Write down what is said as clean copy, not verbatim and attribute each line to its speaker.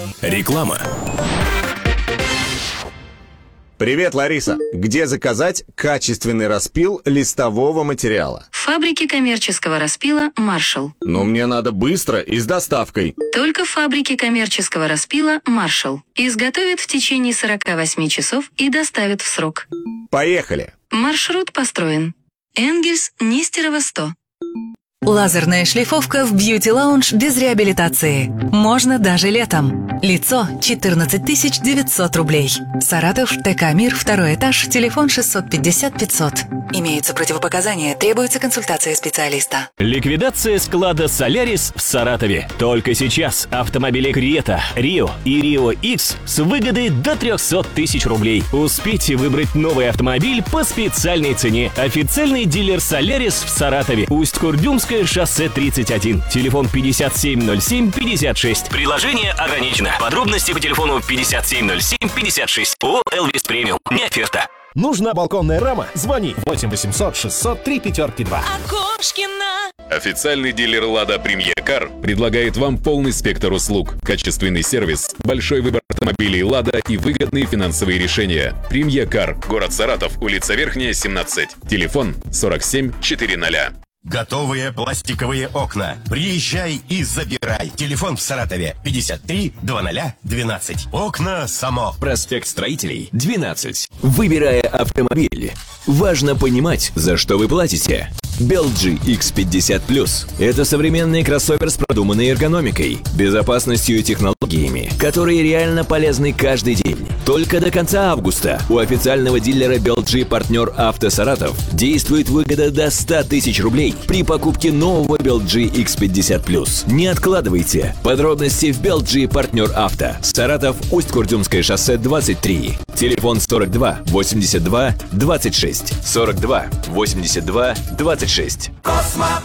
Speaker 1: Реклама.
Speaker 2: Привет, Лариса. Где заказать качественный распил листового материала?
Speaker 3: В фабрике коммерческого распила «Маршалл».
Speaker 2: Но мне надо быстро и с доставкой.
Speaker 3: Только в фабрике коммерческого распила «Маршалл». Изготовят в течение 48 часов и доставят в срок.
Speaker 2: Поехали.
Speaker 3: Маршрут построен. Энгельс, Нестерова, 100.
Speaker 4: Лазерная шлифовка в бьюти-лаунж без реабилитации. Можно даже летом. Лицо 14 900 рублей. Саратов, ТК «Мир», 2 этаж, телефон 650 500. Имеются противопоказания, требуется консультация специалиста.
Speaker 5: Ликвидация склада «Солярис» в Саратове. Только сейчас автомобили «Крета», «Рио» и «Рио X с выгодой до 300 тысяч рублей. Успейте выбрать новый автомобиль по специальной цене. Официальный дилер «Солярис» в Саратове. Усть-Курдюмское шоссе 31. Телефон 5707-56. Приложение ограничено. Подробности по телефону 5707-56. ООО «Элвис Премиум». Не оферта.
Speaker 6: Нужна балконная рама? Звони 8 800 600 352.
Speaker 7: Окошкина.
Speaker 1: Официальный дилер «Лада Премьер Кар» предлагает вам полный спектр услуг, качественный сервис, большой выбор автомобилей «Лада» и выгодные финансовые решения. Премьер Кар, город Саратов, улица Верхняя, 17. Телефон 47 400.
Speaker 8: Готовые пластиковые окна. Приезжай и забирай. Телефон в Саратове 53 00 12. Окна само.
Speaker 9: Проспект Строителей, 12. Выбирая автомобиль, важно понимать, за что вы платите. Belgy X50+. Это современный кроссовер с продуманной эргономикой, безопасностью и технологиями, которые реально полезны каждый день. Только до конца августа у официального дилера Belgy партнер Авто Саратов действует выгода до 100 тысяч рублей при покупке нового Belgy X50+. Не откладывайте. Подробности в Belgy партнер Авто. Саратов, Усть-Курдюмское шоссе 23. Телефон 42 82 26. 42 82 26.
Speaker 7: Космо